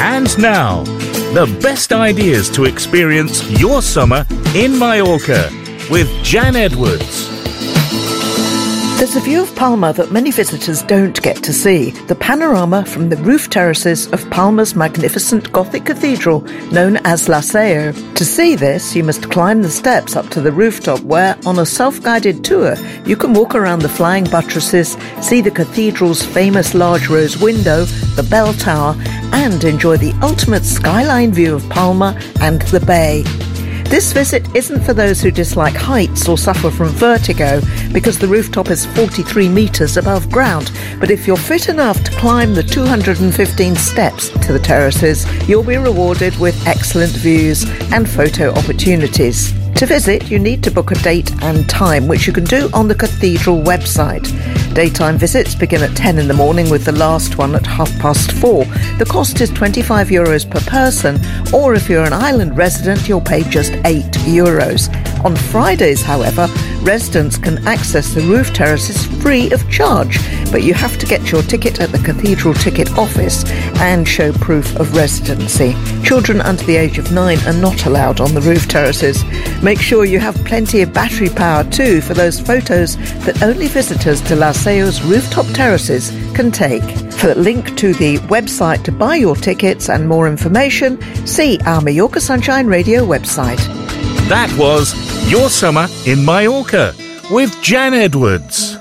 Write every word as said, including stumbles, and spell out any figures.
And now, the best ideas to experience your summer in Mallorca with Jan Edwards. There's a view of Palma that many visitors don't get to see, the panorama from the roof terraces of Palma's magnificent Gothic cathedral known as La Seu. To see this, you must climb the steps up to the rooftop where, on a self-guided tour, you can walk around the flying buttresses, see the cathedral's famous large rose window, the bell tower, and enjoy the ultimate skyline view of Palma and the bay. This visit isn't for those who dislike heights or suffer from vertigo, because the rooftop is forty-three metres above ground. But if you're fit enough to climb the two hundred fifteen steps to the terraces, you'll be rewarded with excellent views and photo opportunities. To visit, you need to book a date and time, which you can do on the cathedral website. Daytime visits begin at ten in the morning, with the last one at half past four. The cost is twenty-five euros per person, or if you're an island resident, you'll pay just eight euros. On Fridays, however, residents can access the roof terraces free of charge, but you have to get your ticket at the cathedral ticket office and show proof of residency. Children under the age of nine are not allowed on the roof terraces. Make sure you have plenty of battery power too for those photos that only visitors to La Seu's rooftop terraces can take. For the link to the website to buy your tickets and more information, see our Mallorca Sunshine Radio website. That was Your Summer in Mallorca with Jan Edwards.